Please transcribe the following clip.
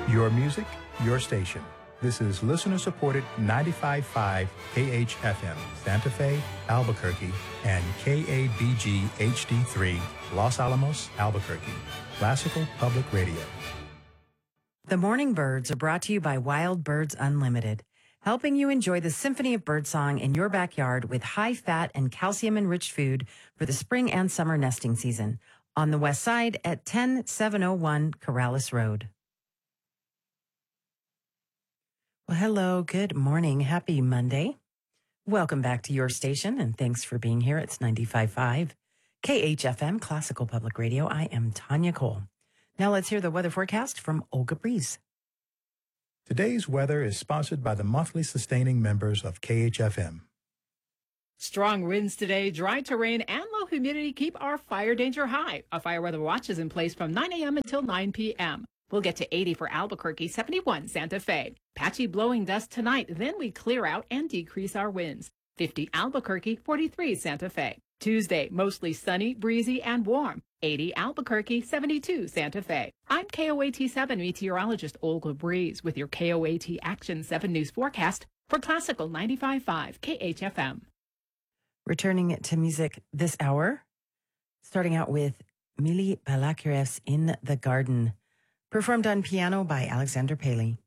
Your music, your station. This is listener-supported 95.5 KHFM, Santa Fe, Albuquerque, and KABG HD3, Los Alamos, Albuquerque. Classical Public Radio. The Morning Birds are brought to you by Wild Birds Unlimited, helping you enjoy the symphony of birdsong in your backyard with high-fat and calcium-enriched food for the spring and summer nesting season. On the west side at 10701 Corrales Road. Well, hello, good morning, happy Monday. Welcome back to your station, and thanks for being here. It's 95.5 KHFM, Classical Public Radio. I am Tanya Cole. Now let's hear the weather forecast from Olga Breeze. Today's weather is sponsored by the monthly sustaining members of KHFM. Strong winds today, dry terrain, and low humidity keep our fire danger high. A fire weather watch is in place from 9 a.m. until 9 p.m. We'll get to 80 for Albuquerque, 71 Santa Fe. Patchy blowing dust tonight, then we clear out and decrease our winds. 50 Albuquerque, 43 Santa Fe. Tuesday, mostly sunny, breezy, and warm. 80 Albuquerque, 72 Santa Fe. I'm KOAT7 meteorologist Olga Breeze with your KOAT Action 7 News forecast for Classical 95.5 KHFM. Returning to music this hour, starting out with Mili Balakirev's In the Garden, performed on piano by Alexander Paley.